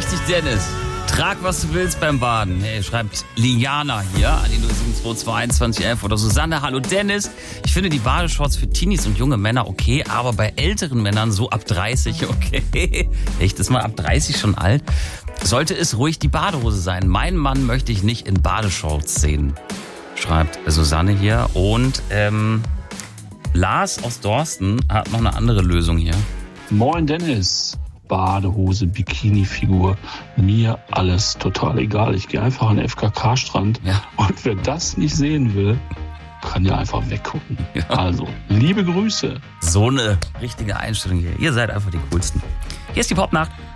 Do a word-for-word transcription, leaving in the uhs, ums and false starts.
Richtig, Dennis. Trag, was du willst beim Baden. Hey, schreibt Liana hier an die null sieben zwei zwei einundzwanzig elf oder Susanne. Hallo Dennis. Ich finde die Badeshorts für Teenies und junge Männer okay, aber bei älteren Männern so ab dreißig okay. Echt, ist mal ab dreißig schon alt? Sollte es ruhig die Badehose sein. Meinen Mann möchte ich nicht in Badeshorts sehen. Schreibt Susanne hier. Und ähm, Lars aus Dorsten hat noch eine andere Lösung hier. Moin Dennis. Badehose, Bikini-Figur, mir alles total egal. Ich gehe einfach an den F K K-Strand ja. und wer das nicht sehen will, kann ja einfach weggucken. Ja. Also, liebe Grüße. So eine richtige Einstellung hier. Ihr seid einfach die Coolsten. Hier ist die Popnacht.